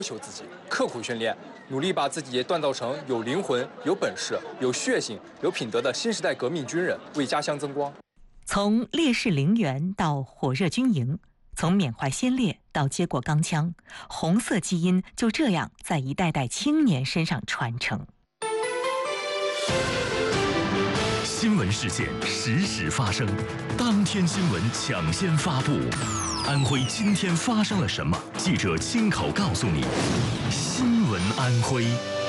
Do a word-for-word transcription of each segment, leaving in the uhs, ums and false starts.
求自己，刻苦训练，努力把自己锻造成有灵魂、有本事、有血性、有品德的新时代革命军人，为家乡增光。 从烈士陵园到火热军营，从缅怀先烈到接过钢枪，红色基因就这样在一代代青年身上传承。 新闻事件实时发生，当天新闻抢先发布。安徽今天发生了什么？记者亲口告诉你。新闻安徽。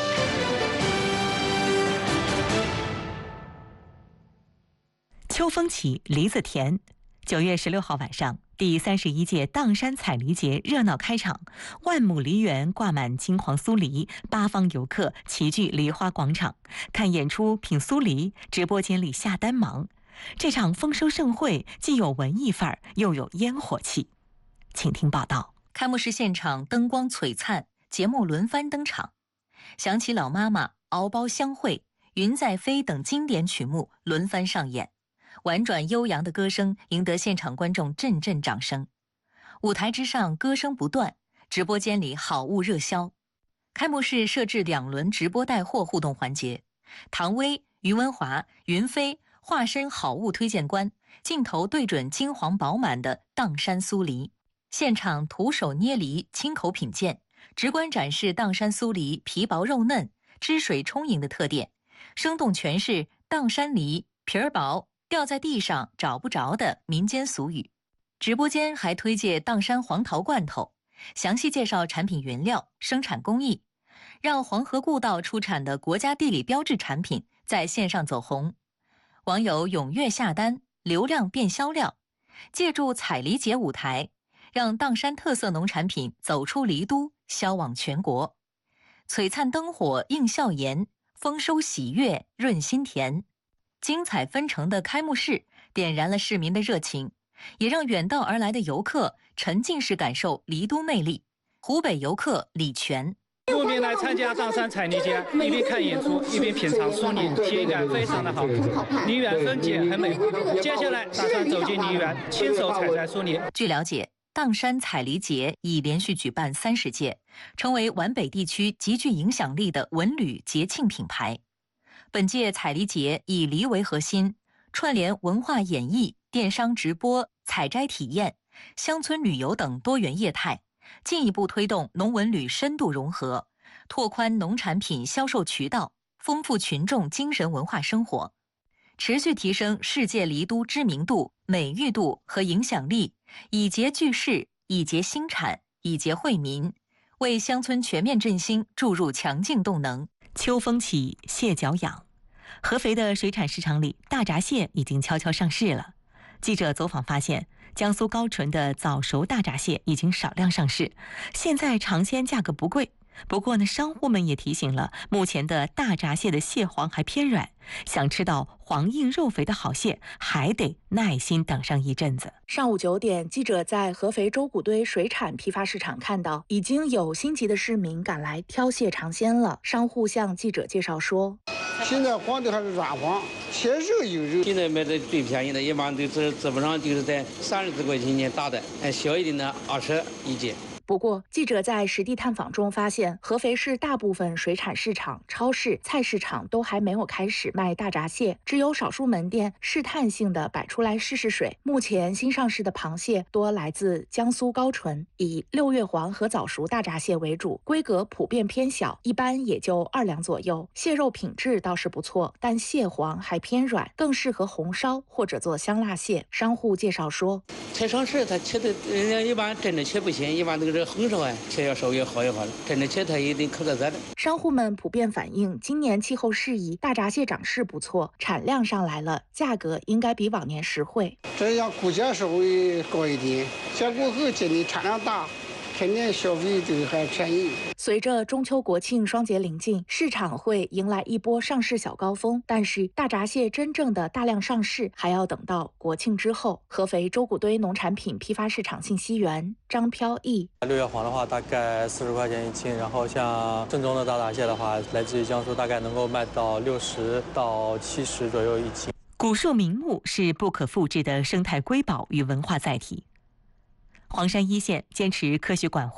秋风起，梨子甜。九月十六号晚上，第三十一届砀山采梨节热闹开场，万亩梨园挂满金黄酥梨，八方游客齐聚梨花广场，看演出、品酥梨，直播间里下单忙。这场丰收盛会既有文艺范儿，又有烟火气。请听报道。 开幕式现场灯光璀璨，节目轮番登场，想起老妈妈、敖包相会、云在飞等经典曲目轮番上演。婉转悠扬的歌声赢得现场观众阵阵掌声，舞台之上歌声不断，直播间里好物热销。开幕式设置两轮直播带货互动环节，唐薇、于文华、云飞化身好物推荐官，镜头对准金黄饱满的砀山酥梨，现场徒手捏梨，亲口品鉴，直观展示砀山酥梨皮薄肉嫩、汁水充盈的特点，生动诠释砀山梨皮儿薄掉在地上找不着的民间俗语。直播间还推介砀山黄桃罐头，详细介绍产品原料、生产工艺，让黄河故道出产的国家地理标志产品在线上走红。网友踊跃下单，流量变销量。借助采梨节舞台，让砀山特色农产品走出梨都，销往全国。璀璨灯火映笑颜，丰收喜悦润心田。精彩纷呈的开幕式点燃了市民的热情，也让远道而来的游客沉浸式感受梨都魅力。湖北游客李全。 慕名来参加砀山采梨节，一边看演出一边品尝酥梨，体感非常的好。梨园风景很美，接下来打算走进梨园，亲手采摘酥梨。 据了解，砀山采梨节已连续举办三十届，成为皖北地区极具影响力的文旅节庆品牌。本届采梨节以梨为核心，串联文化演绎、电商直播、采摘体验、乡村旅游等多元业态，进一步推动农文旅深度融合，拓宽农产品销售渠道，丰富群众精神文化生活，持续提升世界梨都知名度、美誉度和影响力，以节聚市，以节兴产，以节惠民，为乡村全面振兴注入强劲动能。 秋风起，蟹脚痒。合肥的水产市场里，大闸蟹已经悄悄上市了。记者走访发现，江苏高淳的早熟大闸蟹已经少量上市，现在尝鲜价格不贵。不过呢，商户们也提醒了，目前的大闸蟹的蟹黄还偏软，想吃到黄硬肉肥的好蟹，还得耐心等上一阵子。 上午九点，记者在合肥周谷堆水产批发市场看到，已经有心急的市民赶来挑蟹尝鲜了。商户向记者介绍说， 现在黄的还是软黄，鲜肉有肉。 现在卖的最便宜的，一般都是基本上就是在三十多块钱一斤大的，哎，小一点的二十一斤。 不过，记者在实地探访中发现，合肥市大部分水产市场、超市、菜市场都还没有开始卖大闸蟹，只有少数门店试探性的摆出来试试水。目前新上市的螃蟹多来自江苏高淳，以六月黄和早熟大闸蟹为主，规格普遍偏小，一般也就二两左右。蟹肉品质倒是不错，但蟹黄还偏软，更适合红烧或者做香辣蟹。商户介绍说， 才上市，它切的人家一般真的切不行，一般都是红烧啊，切要稍微好一会儿，真的切它一定可可色的。 商户们普遍反映，今年气候适宜，大闸蟹长势不错，产量上来了，价格应该比往年实惠。 这样估价稍微高一点，加过后今年产量大，肯定消费就还便宜。 随着中秋国庆双节临近，市场会迎来一波上市小高峰，但是大闸蟹真正的大量上市还要等到国庆之后。合肥周谷堆农产品批发市场信息员张飘逸， 六月黄的话大概四十块钱一斤，然后像正宗的大闸蟹的话，来自于江苏，大概能够卖到六十到七十左右一斤。 古树名木是不可复制的生态瑰宝与文化载体。黄山一线坚持科学管护，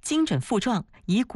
精准附撞，以